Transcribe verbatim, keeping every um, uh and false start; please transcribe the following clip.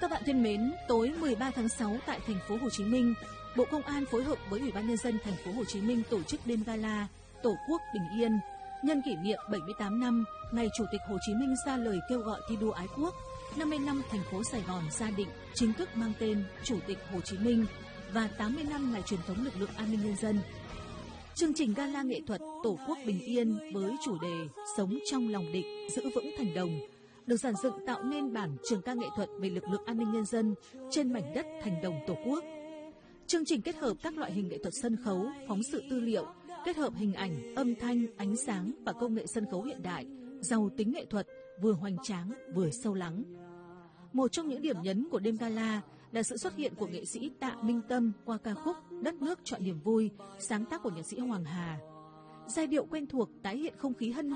Các bạn thân mến, tối mười ba tháng sáu tại thành phố Hồ Chí Minh, Bộ Công an phối hợp với Ủy ban nhân dân thành phố Hồ Chí Minh tổ chức đêm gala Tổ quốc bình yên nhân kỷ niệm bảy mươi tám năm ngày Chủ tịch Hồ Chí Minh ra lời kêu gọi thi đua ái quốc, năm mươi năm thành phố Sài Gòn gia định chính thức mang tên Chủ tịch Hồ Chí Minh và tám mươi năm ngày truyền thống lực lượng an ninh nhân dân. Chương trình gala nghệ thuật Tổ quốc bình yên với chủ đề Sống trong lòng địch, giữ vững thành đồng được dàn dựng tạo nên bản trường ca nghệ thuật về lực lượng an ninh nhân dân trên mảnh đất thành đồng Tổ quốc. Chương trình kết hợp các loại hình nghệ thuật sân khấu, phóng sự tư liệu, kết hợp hình ảnh, âm thanh, ánh sáng và công nghệ sân khấu hiện đại, giàu tính nghệ thuật, vừa hoành tráng vừa sâu lắng. Một trong những điểm nhấn của đêm gala là sự xuất hiện của nghệ sĩ Tạ Minh Tâm qua ca khúc Đất nước chọn niềm vui, sáng tác của nhạc sĩ Hoàng Hà. Giai điệu quen thuộc tái hiện không khí hân